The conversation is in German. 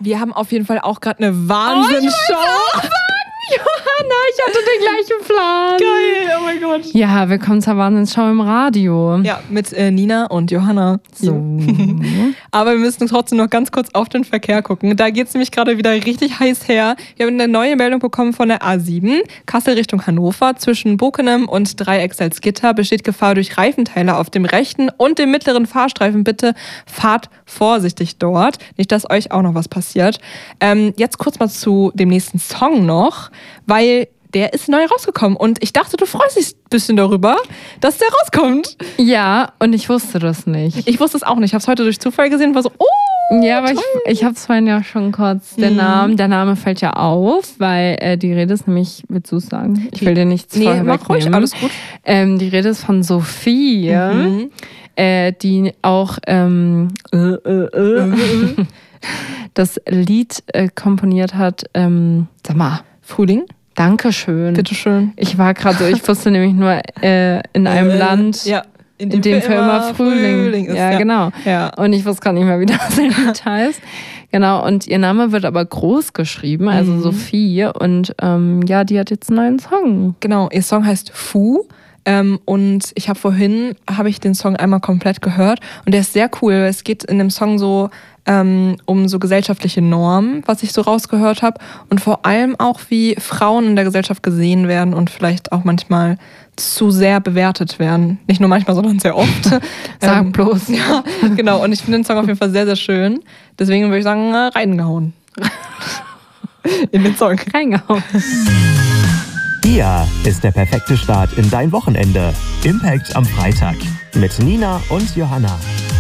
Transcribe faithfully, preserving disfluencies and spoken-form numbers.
Wir haben auf jeden Fall auch gerade eine Wahnsinnsshow. Oh, Johanna, ich hatte den gleichen Plan. Geil, oh mein Gott. Ja, willkommen zur Wahnsinnsschau im Radio. Ja, mit äh, Nina und Johanna. So. Aber wir müssen trotzdem noch ganz kurz auf den Verkehr gucken. Da geht es nämlich gerade wieder richtig heiß her. Wir haben eine neue Meldung bekommen von der A sieben. Kassel Richtung Hannover. Zwischen Bokenem und Dreieck-Salzgitter besteht Gefahr durch Reifenteile auf dem rechten und dem mittleren Fahrstreifen. Bitte fahrt vorsichtig dort. Nicht, dass euch auch noch was passiert. Ähm, jetzt kurz mal zu dem nächsten Song noch, weil der ist neu rausgekommen und ich dachte, du freust dich ein bisschen darüber, dass der rauskommt. Ja, und ich wusste das nicht. Ich wusste es auch nicht. Ich habe es heute durch Zufall gesehen und war so, oh, Ja, aber ich, ich habe es vorhin ja schon kurz, den Mhm. Namen, der Name fällt ja auf, weil äh, die Rede ist nämlich, willst du es sagen? Ich will dir nichts nee, vorher mach ruhig, wegnehmen. alles gut. Ähm, die Rede ist von Sophie, Mhm. äh, die auch ähm, äh, äh, äh, das Lied äh, komponiert hat. Ähm, sag mal, Frühling, Dankeschön. bitteschön. Ich war gerade so, ich wusste nämlich nur äh, in einem Äh, Land, ja, in dem für immer Frühling. ist. Ja, genau. Ja. Und ich wusste gar nicht mehr, wie das Lied heißt. Genau, und ihr Name wird aber groß geschrieben, also Mhm. Sophie. Und ähm, ja, die hat jetzt einen neuen Song. Genau, ihr Song heißt Fu. Ähm, und ich habe vorhin, habe ich den Song einmal komplett gehört und der ist sehr cool. Es geht in dem Song so ähm, um so gesellschaftliche Normen, was ich so rausgehört habe und vor allem auch, wie Frauen in der Gesellschaft gesehen werden und vielleicht auch manchmal zu sehr bewertet werden. Nicht nur manchmal, sondern sehr oft. Sag Ähm, bloß. Ja, genau. Und ich finde den Song auf jeden Fall sehr, sehr schön. Deswegen würde ich sagen, äh, reingehauen. In den Song. Reingehauen. Hier ist der perfekte Start in dein Wochenende. Impact am Freitag mit Nina und Johanna.